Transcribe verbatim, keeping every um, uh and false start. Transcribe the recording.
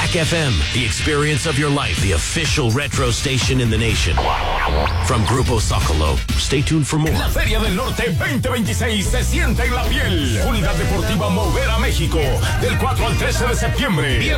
Rack F M, the experience of your life, the official retro station in the nation. From Grupo Zócalo. Stay tuned for more. La Feria del Norte veinte veintiséis se siente en la piel. Unidad Deportiva Mover a México. Del cuatro al trece de septiembre.